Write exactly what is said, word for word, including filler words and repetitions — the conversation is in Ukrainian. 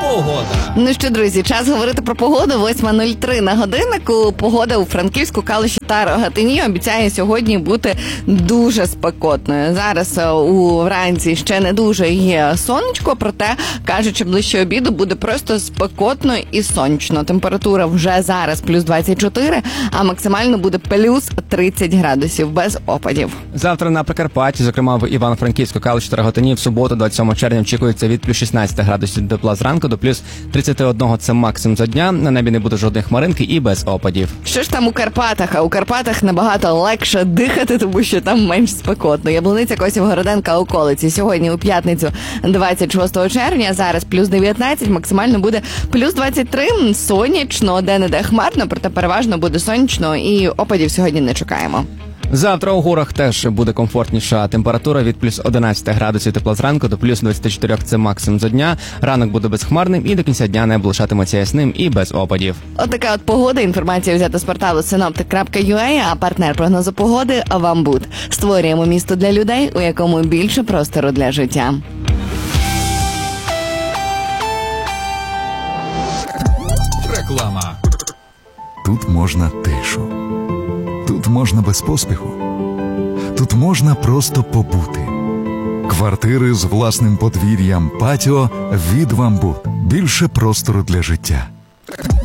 Погода. Ну що, друзі, час говорити про погоду. восьма нуль три на годиннику. Погода у Франківську, Калуші та Рогатині обіцяє сьогодні бути дуже спекотною. Зараз у вранці ще не дуже є сонечко, проте, кажуть, що ближче обіду буде просто спекотно і сонячно. Температура вже зараз плюс двадцять чотири, а максимально буде плюс тридцять градусів без опадів. Завтра на Прикарпатті, зокрема в Івано-Франківську, Калуші та Рогатині, в суботу, двадцять сьомого червня, очікується від плюс шістнадцять градусів тепла зранку до плюс тридцять один, це максимум за дня. На небі не буде жодної хмаринки і без опадів. Що ж там у Карпатах? А у Карпатах набагато легше дихати, тому що там менш спекотно. Яблуниця, Косів, Городенка, околиці. Сьогодні у п'ятницю, двадцять шостого червня, зараз плюс дев'ятнадцять, максимально буде плюс двадцять три, сонячно, де-не-де хмарно, проте переважно буде сонячно і опадів сьогодні не чекаємо. Завтра у горах теж буде комфортніша температура від плюс одинадцять градусів тепла зранку до плюс двадцять чотири, це максимум за дня. Ранок буде безхмарним і до кінця дня небо лишатиметься ясним і без опадів. От така от погода. Інформація взята з порталу синоптик крапка ю а, а партнер прогнозу погоди – Вамбут. Створюємо місто для людей, у якому більше простору для життя. Реклама. Тут можна тишу. Тут можна без поспіху. Тут можна просто побути. Квартири з власним подвір'ям, патіо від Вамбут. Більше простору для життя.